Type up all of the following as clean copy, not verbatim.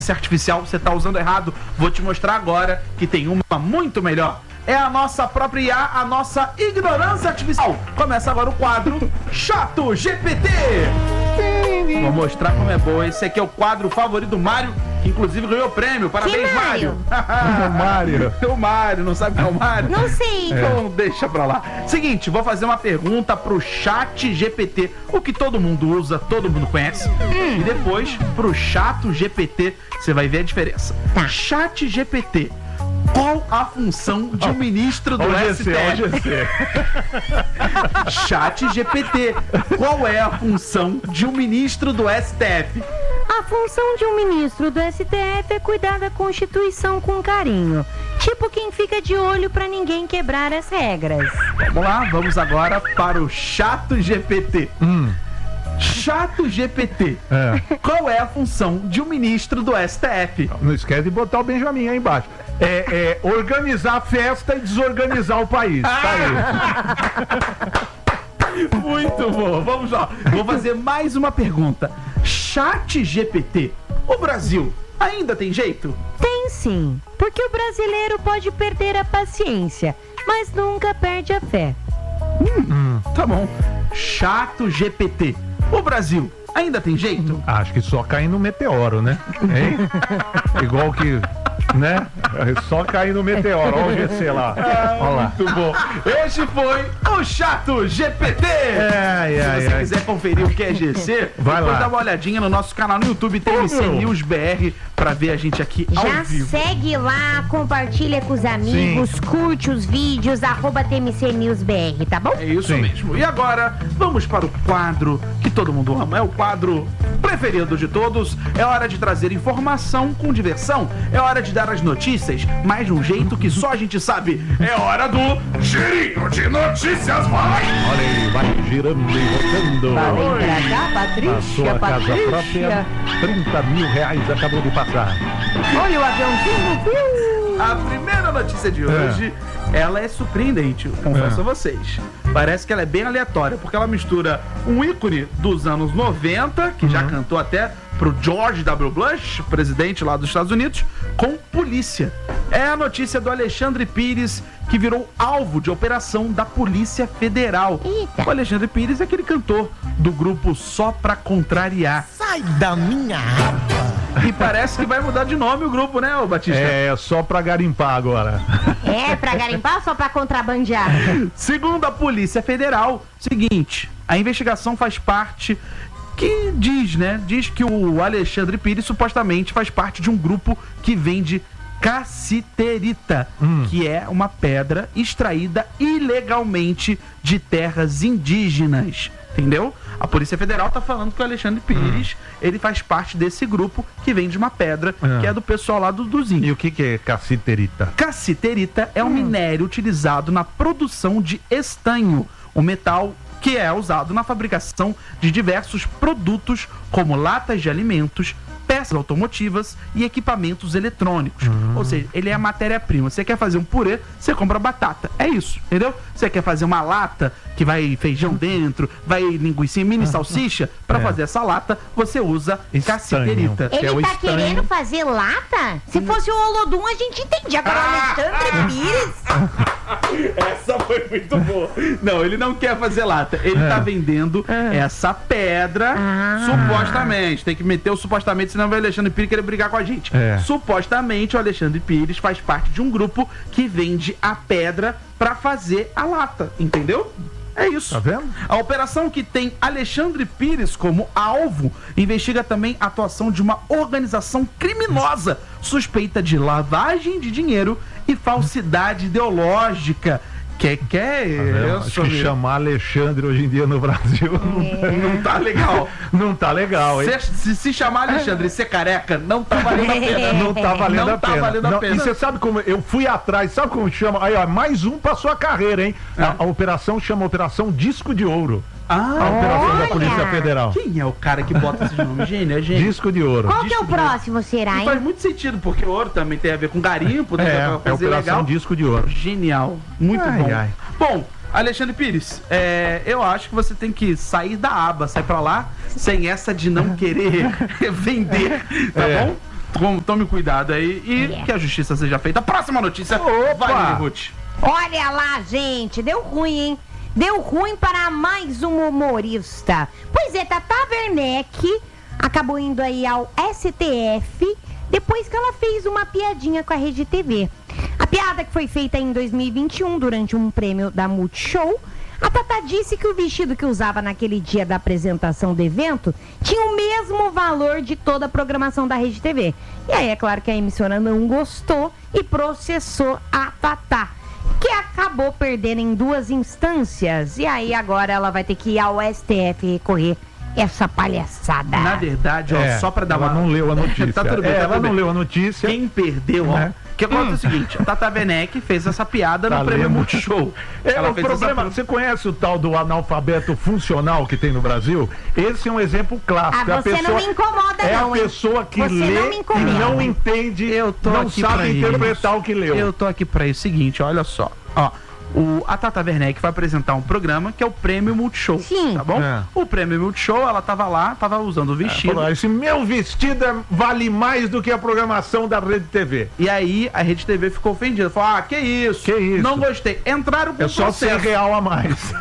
artificial, você tá usando errado. Vou te mostrar agora que tem uma muito melhor. É a nossa própria IA, a nossa ignorância artificial. Começa agora o quadro Chato GPT. Vou mostrar como é bom. Esse aqui é o quadro favorito do Mário, que inclusive ganhou o prêmio. Parabéns, Mário. O Mário, não sabe quem é o Mário? Não sei. Então deixa pra lá. Seguinte, vou fazer uma pergunta pro Chat GPT, o que todo mundo usa, todo mundo conhece. E depois, pro Chato GPT, você vai ver a diferença. Tá. Chat GPT. Qual a função de um ministro do STF? Chat GPT. Qual é a função de um ministro do STF? A função de um ministro do STF é cuidar da Constituição com carinho. Tipo quem fica de olho pra ninguém quebrar as regras. Vamos lá, vamos agora para o Chato GPT. Chato GPT. Qual é a função de um ministro do STF? Não esquece de botar o Benjamin aí embaixo. É organizar a festa e desorganizar o país. Tá aí. Muito bom, vamos lá. Vou fazer mais uma pergunta. Chat GPT, o Brasil ainda tem jeito? Tem sim, porque o brasileiro pode perder a paciência, mas nunca perde a fé. Tá bom. Chato GPT, o Brasil ainda tem jeito? Acho que só cair no meteoro, né? Hein? Igual que, né? Só cair no meteoro. Olha o GC lá. Olha lá. Muito bom. Este foi o Chato GPT. Se você quiser conferir o que é GC, vai depois lá. dá uma olhadinha no nosso canal no YouTube, TMC News BR, pra ver a gente aqui ao Já vivo. segue lá, compartilha com os amigos, curte os vídeos, @TMC News BR, tá bom? É isso Sim. mesmo. E agora, vamos para o quadro que todo mundo ama. É o quadro preferido de todos. É hora de trazer informação com diversão. É hora de dar as notícias, mas de um jeito que só a gente sabe. É hora do Girinho de Notícias, vai! Olha aí, vai girando e voltando. Vem pra cá, A Patrícia, sua casa própria, R$30 mil acabou de passar. Olha o aviãozinho, viu? A primeira notícia de hoje, ela é surpreendente, eu confesso a vocês. Parece que ela é bem aleatória, porque ela mistura um ícone dos anos 90, que já cantou até pro George W. Bush, presidente lá dos Estados Unidos, com polícia. É a notícia do Alexandre Pires, que virou alvo de operação da Polícia Federal. Eita. O Alexandre Pires é aquele cantor do grupo Só Pra Contrariar. Sai da minha aba. E parece que vai mudar de nome o grupo, né, ô Batista? É só pra garimpar agora. É, pra garimpar ou só pra contrabandear? Segundo a Polícia Federal, seguinte, a investigação faz parte que diz que o Alexandre Pires supostamente faz parte de um grupo que vende cassiterita, que é uma pedra extraída ilegalmente de terras indígenas, entendeu? A Polícia Federal tá falando que o Alexandre Pires, ele faz parte desse grupo que vende uma pedra, que é do pessoal lá dos índios. E o que é cassiterita? Cassiterita é um minério utilizado na produção de estanho, um metal que é usado na fabricação de diversos produtos, como latas de alimentos, peças automotivas e equipamentos eletrônicos. Ou seja, ele é a matéria-prima. Você quer fazer um purê, você compra batata. É isso, entendeu? Você quer fazer uma lata que vai feijão dentro, vai linguiça, mini salsicha, para fazer essa lata, você usa cassiterita. Que é o Ele tá estanho. querendo fazer lata? Se fosse o Olodum, a gente entendia. Agora o Alexandre Pires. Essa foi muito boa. Não, ele não quer fazer lata. Ele tá vendendo essa pedra, supostamente. Tem que meter o supostamente, senão vai o Alexandre Pires querer brigar com a gente. Supostamente, o Alexandre Pires faz parte de um grupo que vende a pedra pra fazer a lata, entendeu? É isso. Tá vendo? A operação, que tem Alexandre Pires como alvo, investiga também a atuação de uma organização criminosa suspeita de lavagem de dinheiro e falsidade ideológica. Acho que chamar Alexandre hoje em dia no Brasil não tá legal. Não tá legal, hein? Se chamar Alexandre e ser careca, não tá valendo a pena. Não tá valendo Não a tá pena. valendo a pena. E você sabe como eu fui atrás, sabe como chama? Aí, ó, mais um pra sua carreira, hein? A operação chama Operação Disco de Ouro. A operação da Polícia Federal. Quem é o cara que bota esse nome? Gênio, é gênio. Disco de Ouro. Qual que é o próximo, será, E hein? faz muito sentido, porque ouro também tem a ver com garimpo, né? É Pra fazer Operação legal. Disco de Ouro. Genial. Muito bom. Ai. Bom, Alexandre Pires, eu acho que você tem que sair da aba, sai pra lá, sem essa de não querer vender, tá bom? tome cuidado aí e que a justiça seja feita. Próxima notícia. Vai, Ruth. Olha lá, gente, deu ruim, hein? Deu ruim para mais um humorista. Pois é, Tata Werneck acabou indo aí ao STF depois que ela fez uma piadinha com a Rede TV. A piada que foi feita em 2021 durante um prêmio da Multishow. A Tata disse que o vestido que usava naquele dia da apresentação do evento tinha o mesmo valor de toda a programação da Rede TV. E aí é claro que a emissora não gostou e processou a Tata, que acabou perdendo em 2 instâncias. E aí agora ela vai ter que ir ao STF recorrer essa palhaçada. Na verdade, ó, só pra dar uma... Ela não leu a notícia. Tá tudo bem, ela não leu a notícia. Quem perdeu, ó... O que acontece é o seguinte, a Tata Werneck fez essa piada no prêmio Multishow. O problema, você conhece o tal do analfabeto funcional que tem no Brasil? Esse é um exemplo clássico. Você não me incomoda, é não, a pessoa que você lê não e não entende, não sabe interpretar o que leu. Eu tô aqui pra isso. Seguinte, olha só. Ó, a Tata Werneck vai apresentar um programa que é o Prêmio Multishow. Sim. Tá bom? O Prêmio Multishow, ela tava lá, tava usando o vestido. Falou, esse meu vestido vale mais do que a programação da Rede TV. E aí a Rede TV ficou ofendida. Falou, que isso? Não gostei. Entraram com só processo. R$100 a mais.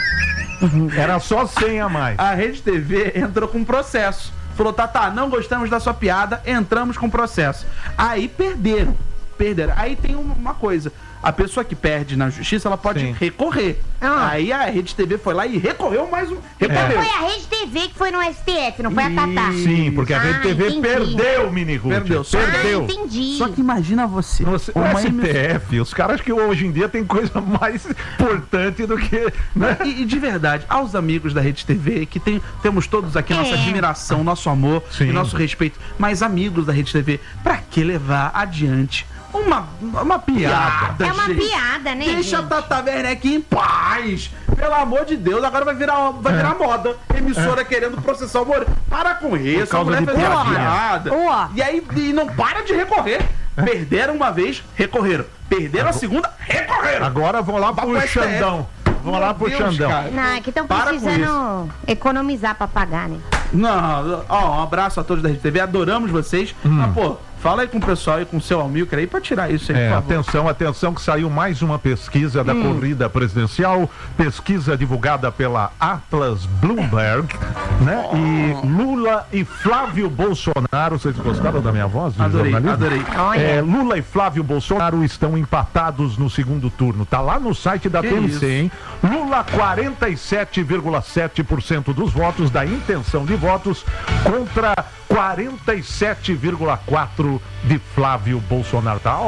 Era só 100 a mais. A Rede TV entrou com processo. Falou, Tata, não gostamos da sua piada, entramos com processo. Aí perderam. Aí tem uma coisa. A pessoa que perde na justiça, ela pode recorrer. Aí a Rede TV foi lá e recorreu mais um. Então foi a Rede TV que foi no STF, não foi a Tata. Sim, porque a Rede TV perdeu, Mini Ruth. Perdeu. Entendi. Só que imagina você. O STF, os caras que hoje em dia tem coisa mais importante do que... Né? E de verdade, aos amigos da Rede TV, que temos todos aqui nossa admiração, nosso amor e nosso respeito, mas amigos da Rede TV, pra que levar adiante uma piada? É uma piada, né, Deixa a Tata Werneck em paz. Pelo amor de Deus, agora vai virar moda. Emissora querendo processar o Moro. Para com isso, a mulher fez uma piada. E aí não para de recorrer. Perderam uma vez, recorreram. Perderam a segunda, recorreram. Agora vão lá pro Xandão. Vamos lá pro Xandão. Não, é que estão precisando economizar pra pagar, né? Não, um abraço a todos da Rede TV, adoramos vocês. Fala aí com o pessoal e com o seu Almilcar aí pra tirar isso aí, por favor. Atenção que saiu mais uma pesquisa da corrida presidencial, pesquisa divulgada pela Atlas Bloomberg, né? E Lula e Flávio Bolsonaro, vocês gostaram da minha voz? Adorei. Lula e Flávio Bolsonaro estão empatados no segundo turno, tá lá no site da TMC, hein? Lula 47,7% dos votos, da intenção de votos, contra 47,4% de Flávio Bolsonaro. Tá,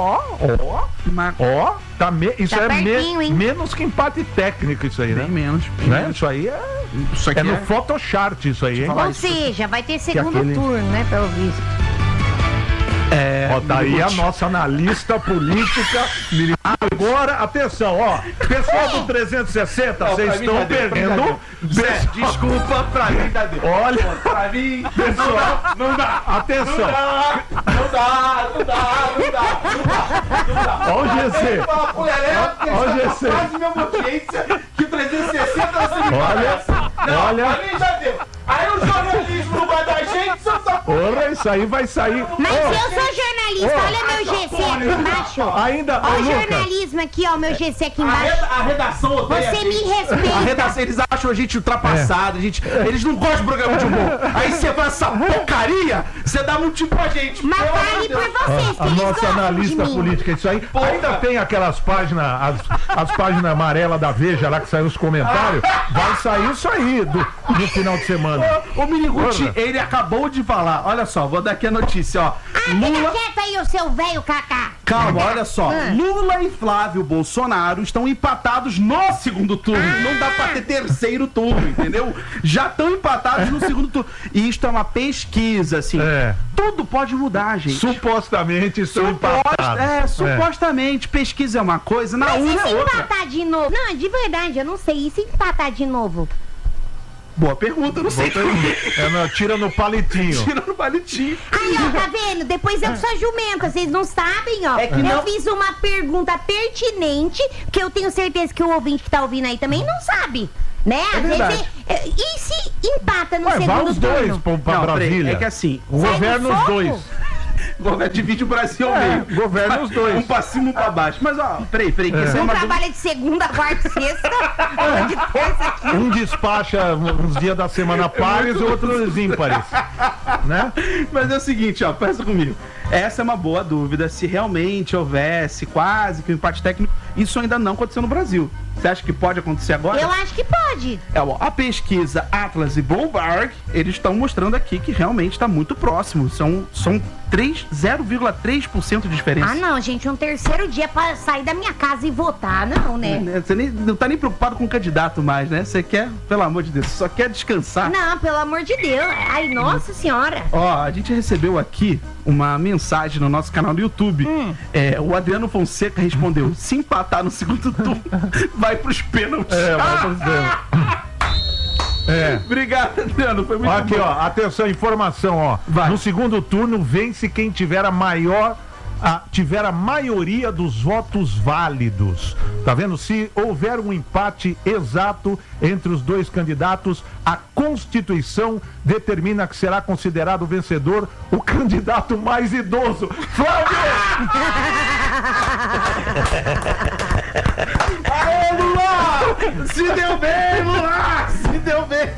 isso tá é menos que empate técnico, isso aí, né? Bem menos. Né? Isso aí é no Photoshop, isso aí, hein? Ou seja, vai ter segundo turno, né, pelo visto. Tá aí a nossa analista política. Agora, atenção, pessoal do 360, vocês estão perdendo. Desculpa, pra mim tá dentro. Olha, pra mim, pessoal, não dá. Atenção. Não dá. Olha o GC. Olha o GC. Quase mesma audiência que 360 Olha. Pra mim já deu. Aí o jornalismo não vai dar gente, isso aí vai sair. Mas eu sou jornalista, olha meu GC aqui embaixo. Ainda, olha o jornalismo aqui, meu GC aqui embaixo. A redação odeia. Você me respeita. A redação, eles acham a gente ultrapassada, eles não gostam de programa de humor. Aí você faz essa porcaria, você dá motivo pra gente. Mas fale por vocês, que a eles nossa analista política, isso aí. Ainda tem aquelas páginas, as páginas amarelas da Veja lá que saem os comentários. Vai sair isso aí no final de semana. O Miniguti, ele acabou de falar. Olha só, vou dar aqui a notícia, Lula... Fica aí o seu velho cacá. Calma, olha só. Lula e Flávio Bolsonaro estão empatados no segundo turno. Não dá pra ter terceiro turno, entendeu? Já estão empatados no segundo turno. E isto é uma pesquisa, assim. Tudo pode mudar, gente. Supostamente estão empatados. Supostamente. Pesquisa é uma coisa, na urna é outra. Mas e se empatar de novo? Não, de verdade, eu não sei. E se empatar de novo? Boa pergunta, não sei. Tira no palitinho. Tira no palitinho. Aí, tá vendo? Depois eu sou jumenta, vocês não sabem, Eu fiz uma pergunta pertinente, que eu tenho certeza que o ouvinte que tá ouvindo aí também não sabe. Né? Às vezes, e se empata no segundo vai os dois turno? pra Brasília? É que assim, governa os dois. Divide o Brasil ao meio. Governa os dois. Um pra cima, um pra baixo. Mas, ó, peraí, que isso é Um uma trabalha de segunda, quarta e sexta, um de terça, quinta. Um despacha uns dias da semana pares e outros ímpares. Né? Mas é o seguinte, ó, pensa comigo. Essa é uma boa dúvida. Se realmente houvesse quase que um empate técnico, isso ainda não aconteceu no Brasil. Você acha que pode acontecer agora? Eu acho que pode. Ó, a pesquisa Atlas e Bloomberg, eles estão mostrando aqui que realmente está muito próximo. São 0,3% de diferença. Ah, não, gente, um terceiro dia pra sair da minha casa e votar, não, né? Você não tá nem preocupado com o candidato mais, né? Você quer, pelo amor de Deus, só quer descansar. Não, pelo amor de Deus. Ai, nossa senhora. Ó, a gente recebeu aqui uma mensagem no nosso canal do YouTube. O Adriano Fonseca respondeu: se empatar no segundo turno, vai pros pênaltis. Vai pros pênaltis. Obrigado, Adriano. Foi muito Aqui, bom. ó, atenção, informação, ó. Vai. No segundo turno, vence quem tiver a maioria dos votos válidos. Tá vendo? Se houver um empate exato entre os dois candidatos, a Constituição determina que será considerado vencedor o candidato mais idoso. Flávio! Aê, Lula! Se deu bem, Lula! Se deu bem!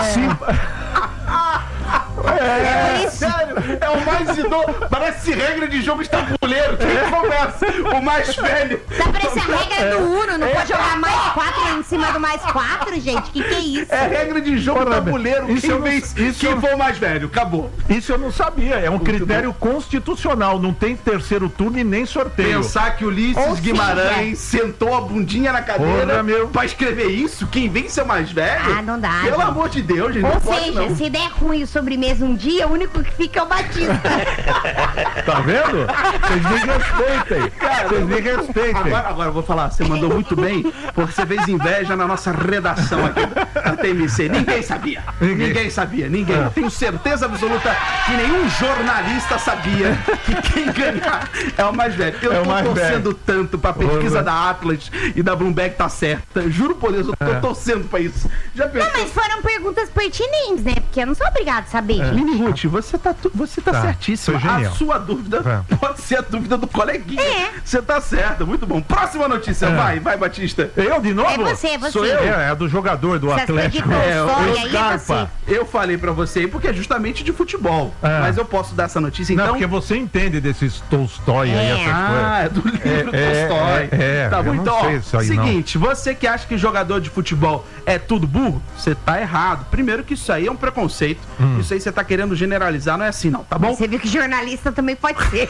Sério, é o mais idoso. Parece regra de jogo de tabuleiro. Quem começa? O mais velho. Tá parecendo a regra do Uno, não pode jogar mais 4 em cima do mais 4, gente? Que é isso? É regra de jogo de tabuleiro. Quem for o mais velho, acabou. Isso eu não sabia. É um critério constitucional. Não tem terceiro turno e nem sorteio. Pensar que o Ulisses Guimarães sentou a bundinha na cadeira pra escrever isso? Quem vence é o mais velho? Ah, não dá. Pelo gente. amor de Deus, gente. Ou Não pode, seja, não. se der ruim o sobremesa um dia, o único que fica é o Batista. Tá vendo? Vocês me respeitem. Vocês me respeitem. Agora eu vou falar, você mandou muito bem, porque você fez inveja na nossa redação aqui da TMC. Ninguém sabia. Ninguém sabia. Eu tenho certeza absoluta que nenhum jornalista sabia que quem ganhar é o mais velho. Eu tô torcendo tanto pra pesquisa da Atlas e da Bloomberg tá certa. Juro por Deus, eu tô torcendo pra isso. Já pensou? Não, mas foram perguntas pertinentes, né? Porque eu não sou obrigado a saber, gente. Mini Ruth, você tá certíssima. foi genial. A sua dúvida pode ser a dúvida do coleguinha. Você tá certa, muito bom. Próxima notícia, vai, Batista. Eu de novo? É você. Sou eu? É do jogador do Atlético. O Scarpa. Eu falei pra você porque é justamente de futebol. Mas eu posso dar essa notícia, então. Não, porque você entende desses Tolstói aí, essas coisas. É do livro Tolstói. Tá bom, então, seguinte, você que acha que jogador de futebol é tudo burro, você tá errado. Primeiro que isso aí é um preconceito. Isso aí você tá querendo generalizar, não é assim não, tá bom? Você viu que jornalista também pode ser.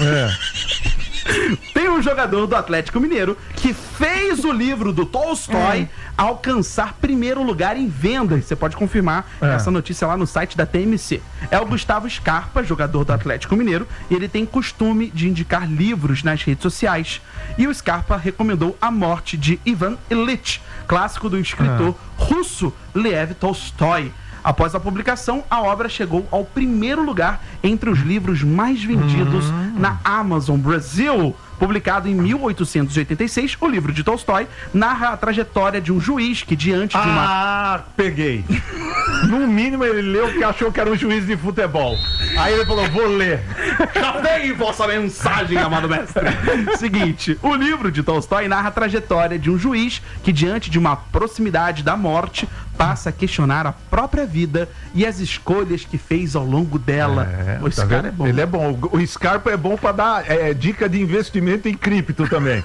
Tem um jogador do Atlético Mineiro que fez o livro do Tolstói alcançar primeiro lugar em vendas. Você pode confirmar essa notícia lá no site da TMC. É o Gustavo Scarpa, jogador do Atlético Mineiro, e ele tem costume de indicar livros nas redes sociais. E o Scarpa recomendou A Morte de Ivan Ilitch, clássico do escritor russo Lev Tolstói. Após a publicação, a obra chegou ao primeiro lugar entre os livros mais vendidos na Amazon Brasil. Publicado em 1886, o livro de Tolstói narra a trajetória de um juiz que, diante de uma... peguei. No mínimo ele leu porque achou que era um juiz de futebol. Aí ele falou, vou ler. Cadê vossa mensagem, amado mestre? Seguinte, o livro de Tolstói narra a trajetória de um juiz que, diante de uma proximidade da morte, passa a questionar a própria vida e as escolhas que fez ao longo dela. Esse cara é bom. Ele é bom. O Scarpa é bom pra dar dica de investimento em cripto também.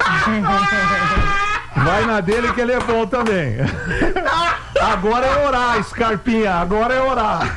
Vai na dele que ele é bom também. Agora é orar, Scarpinha. Agora é orar.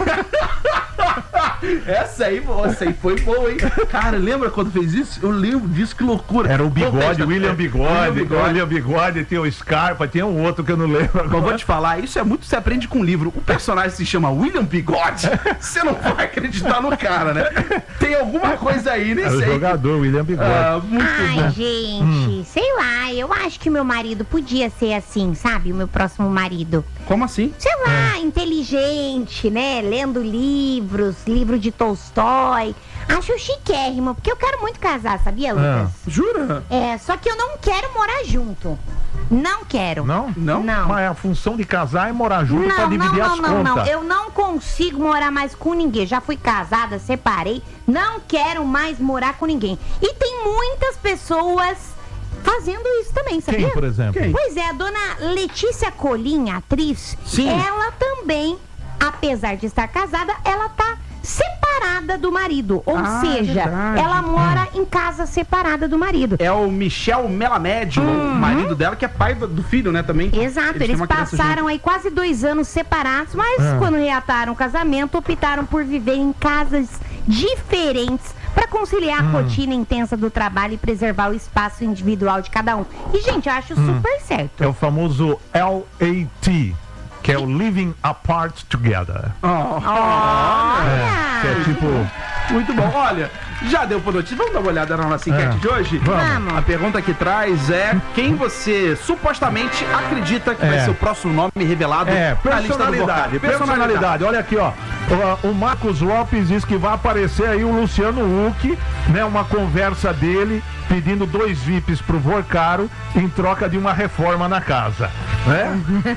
Essa aí foi boa, hein? Cara, lembra quando fez isso? Eu lembro disso, que loucura. Era o Bigode, William Bigode, tem o Scarpa, tem um outro que eu não lembro agora. Eu vou te falar, isso é muito, você aprende com o livro. O personagem se chama William Bigode. Você não vai acreditar no cara, né? Tem alguma coisa aí, nem sei. O jogador, William Bigode. Ai, gente, sei lá, eu acho que meu marido podia ser assim, sabe? O meu próximo marido. Como assim? Sei lá, inteligente, né? Lendo livro de Tolstói. Acho chiquérrimo, porque eu quero muito casar, sabia, Lucas? Jura? Só que eu não quero morar junto. Não quero. Não? Não? Não. Mas a função de casar é morar junto pra Não, dividir as não. contas. Eu não consigo morar mais com ninguém. Já fui casada, separei. Não quero mais morar com ninguém. E tem muitas pessoas fazendo isso também, sabia? Quem, por exemplo? Quem? Pois é, a dona Letícia Colinha, atriz, Sim. ela também, apesar de estar casada, ela tá separada do marido. Ou seja, verdade. ela mora em casa separada do marido. É o Michel Melamed, o marido dela, que é pai do filho, né, também. Exato, têm eles uma criança passaram aí quase 2 anos separados, mas quando reataram o casamento, optaram por viver em casas diferentes para conciliar a rotina intensa do trabalho e preservar o espaço individual de cada um. E, gente, eu acho super certo. É o famoso LAT, que é o Living Apart Together. Olha! Que é tipo... Muito bom. Olha, já deu por notícia. Vamos dar uma olhada na nossa enquete de hoje? Vamos. A pergunta que traz é quem você supostamente acredita que vai ser o próximo nome revelado na lista do vocal? Personalidade. Olha aqui, ó. O Marcos Lopes diz que vai aparecer aí o Luciano Huck, né? Uma conversa dele pedindo 2 VIPs pro Vorcaro em troca de uma reforma na casa, né?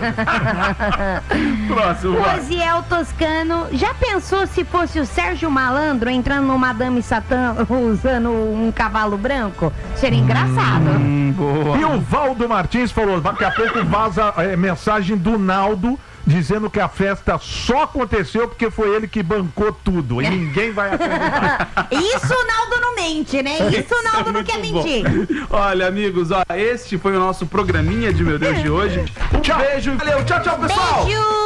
Próximo. vai. Rosiel Toscano, já pensou se fosse o Sérgio Malandro entrando no Madame Satã usando um cavalo branco? Seria engraçado. Boa. E o Valdo Martins falou, daqui a pouco vaza mensagem do Naldo dizendo que a festa só aconteceu porque foi ele que bancou tudo e ninguém vai acreditar. Isso o Naldo não mente, né? Isso o Naldo não quer mentir. Olha, amigos, ó, este foi o nosso programinha de Meu Deus de hoje. Um beijo. Valeu, tchau, tchau, pessoal. Beijo!